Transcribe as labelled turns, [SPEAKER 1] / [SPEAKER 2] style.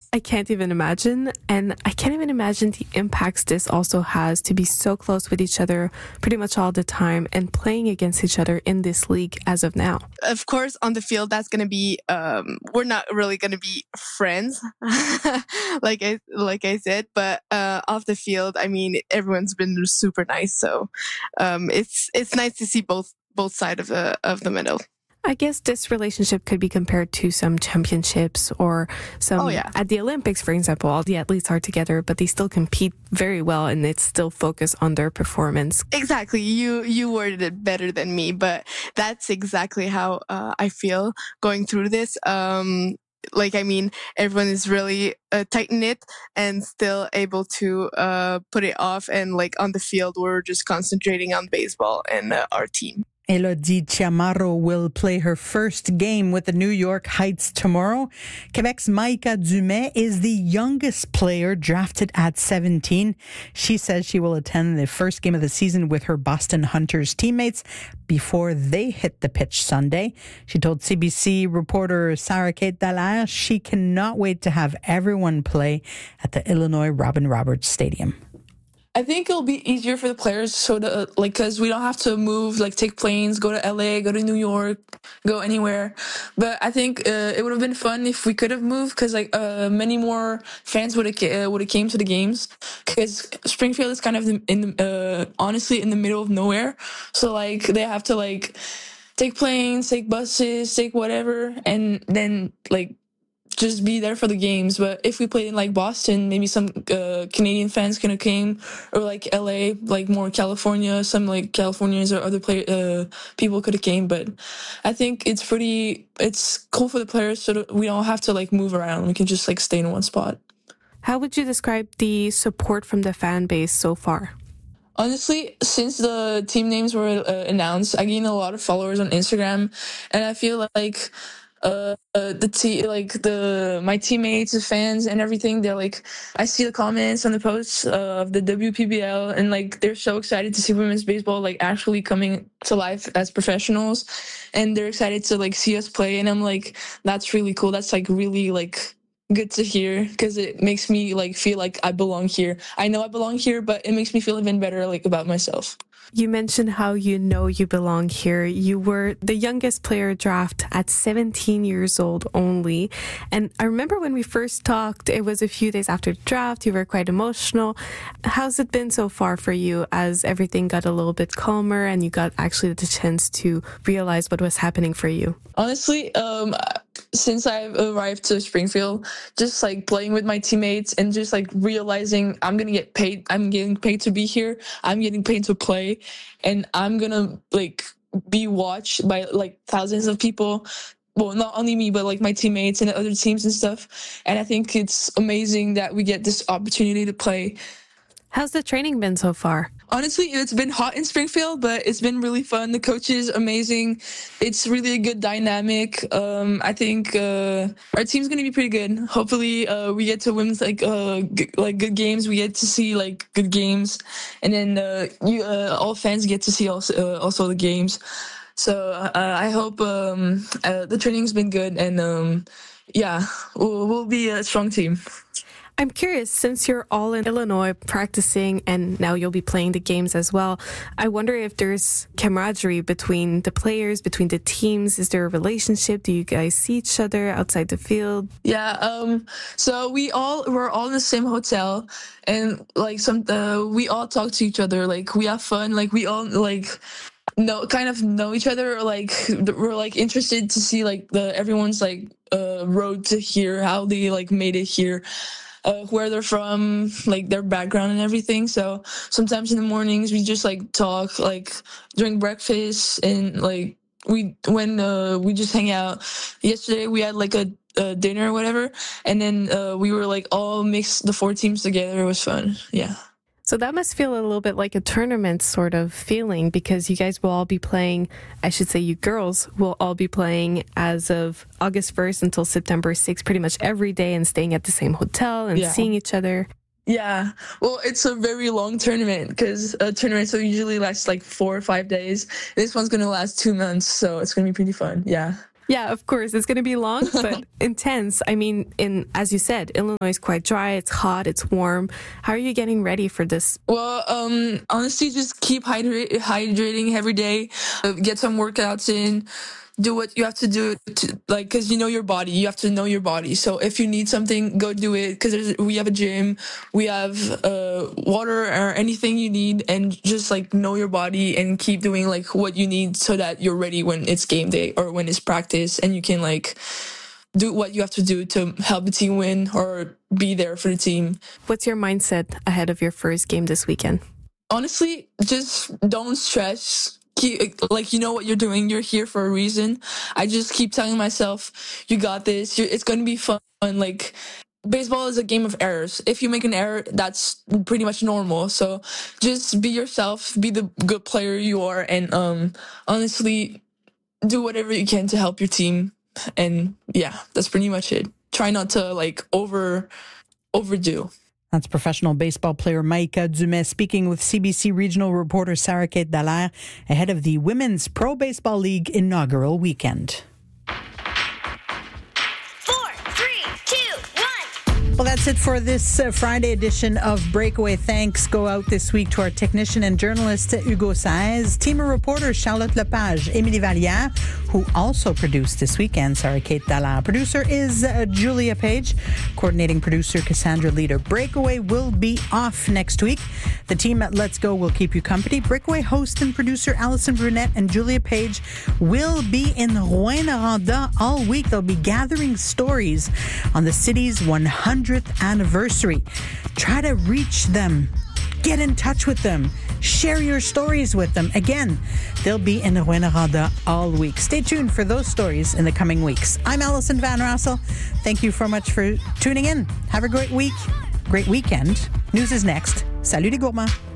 [SPEAKER 1] I can't even imagine. And I can't even imagine the impacts this also has to be so close with each other pretty much all the time and playing against each other in this league as of now.
[SPEAKER 2] Of course, on the field, that's going to be, we're not really going to be friends, like I said, but off the field, I mean, everyone's been super nice. So it's nice to see both sides of the medal.
[SPEAKER 1] I guess this relationship could be compared to some championships or some at the Olympics, for example. All the athletes are together, but they still compete very well and it's still focused on their performance.
[SPEAKER 2] Exactly. You worded it better than me, but that's exactly how I feel going through this. Like, I mean, everyone is really tight-knit and still able to put it off. And like on the field, we're just concentrating on baseball and our team.
[SPEAKER 3] Elodie Chiamaro will play her first game with the New York Heights tomorrow. Quebec's Maïka Dumais is the youngest player drafted at 17. She says she will attend the first game of the season with her Boston Hunters teammates before they hit the pitch Sunday. She told CBC reporter Sarah Kate Dallaire she cannot wait to have everyone play at the Illinois Robin Roberts Stadium.
[SPEAKER 4] I think it'll be easier for the players so to because we don't have to move, like take planes, go to LA, go to New York, go anywhere. But I think it would have been fun if we could have moved because like many more fans would have came to the games because Springfield is kind of honestly in the middle of nowhere. So like they have to like take planes, take buses, take whatever, and then like just be there for the games. But if we played in like Boston, maybe some Canadian fans could have came, or like LA, like more California, some like Californians or other people could have came. But I think it's cool for the players so that we don't have to like move around. We can just like stay in one spot.
[SPEAKER 1] How would you describe the support from the fan base so far?
[SPEAKER 4] Honestly, since the team names were announced, I gained a lot of followers on Instagram, and I feel like my teammates, the fans and everything, they're like, I see the comments on the posts of the WPBL and like they're so excited to see women's baseball like actually coming to life as professionals, and they're excited to like see us play, and I'm like, that's really cool. That's like really like good to hear because it makes me like feel like I belong here. I know I belong here, but it makes me feel even better like about myself.
[SPEAKER 1] You mentioned how you know you belong here. You were the youngest player draft at 17 years old only. And I remember when we first talked, it was a few days after the draft. You were quite emotional. How's it been so far for you as everything got a little bit calmer and you got actually the chance to realize what was happening for you?
[SPEAKER 4] Honestly, since I've arrived to Springfield, just like playing with my teammates and just like realizing I'm getting paid to be here. I'm getting paid to play, and I'm gonna like be watched by like thousands of people. Well, not only me, but like my teammates and the other teams and stuff. And I think it's amazing that we get this opportunity to play.
[SPEAKER 1] How's the training been so far?
[SPEAKER 4] Honestly, it's been hot in Springfield, but it's been really fun. The coach is amazing. It's really a good dynamic. I think our team's gonna be pretty good. Hopefully, we get to win good games. We get to see like good games, and then all fans get to see also the games. So I hope the training's been good, and we'll be a strong team.
[SPEAKER 1] I'm curious, since you're all in Illinois practicing and now you'll be playing the games as well, I wonder if there's camaraderie between the players, between the teams. Is there a relationship? Do you guys see each other outside the field?
[SPEAKER 4] Yeah, so we're all in the same hotel, and like we all talk to each other, like we have fun, like we all like know each other, or like we're like interested to see like everyone's like road to here, how they like made it here. Where they're from, like their background and everything. So sometimes in the mornings we just like talk, like during breakfast, and like we just hang out. Yesterday we had like a dinner or whatever, and then we were like all mixed the 4 teams together. It was fun. Yeah.
[SPEAKER 1] So that must feel a little bit like a tournament sort of feeling, because you guys will all be playing, I should say you girls will all be playing as of August 1st until September 6th, pretty much every day, and staying at the same hotel and seeing each other.
[SPEAKER 4] Yeah. Well, it's a very long tournament because tournaments usually last like 4 or 5 days. This one's going to last 2 months, so it's going to be pretty fun. Yeah.
[SPEAKER 1] Yeah, of course. It's going to be long, but intense. I mean, as you said, Illinois is quite dry. It's hot. It's warm. How are you getting ready for this?
[SPEAKER 4] Well, honestly, just keep hydrating every day. Get some workouts in. Do what you have to do because you know your body. You have to know your body. So if you need something, go do it. Because we have a gym, we have water or anything you need, and just like know your body and keep doing like what you need so that you're ready when it's game day or when it's practice, and you can like do what you have to do to help the team win or be there for the team.
[SPEAKER 1] What's your mindset ahead of your first game this weekend?
[SPEAKER 4] Honestly, just don't stress. Like, you know what you're doing. You're here for a reason. I just keep telling myself, you got this. It's going to be fun. Like, baseball is a game of errors. If you make an error, that's pretty much normal. So just be yourself, be the good player you are, and honestly, do whatever you can to help your team. And yeah, that's pretty much it. Try not to like overdo.
[SPEAKER 3] That's professional baseball player Maïka Dumais speaking with CBC regional reporter Sarah-Kate Dallaire ahead of the Women's Pro Baseball League inaugural weekend.
[SPEAKER 5] 4, 3, 2, 1.
[SPEAKER 3] Well, that's it for this Friday edition of Breakaway. Thanks go out this week to our technician and journalist Hugo Saez, team of reporters Charlotte Lepage, Émilie Vallière, who also produced this weekend, Sarah-Kate Dallaire. Producer is Julia Page, coordinating producer Cassandra Leader. Breakaway will be off next week. The team at Let's Go will keep you company. Breakaway host and producer Allison Brunette and Julia Page will be in Rouyn-Noranda all week. They'll be gathering stories on the city's 100th anniversary. Try to reach them. Get in touch with them. Share your stories with them. Again, they'll be in Rouyn-Noranda all week. Stay tuned for those stories in the coming weeks. I'm Alison Van Rassel. Thank you so much for tuning in. Have a great week, great weekend. News is next. Salut les gourmands.